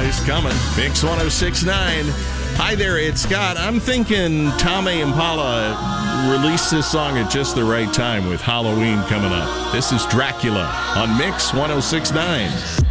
He's coming. Mix 1069. Hi there, it's Scott. I'm thinking Tame Impala released this song at just the right time with Halloween coming up. This is Dracula on Mix 1069.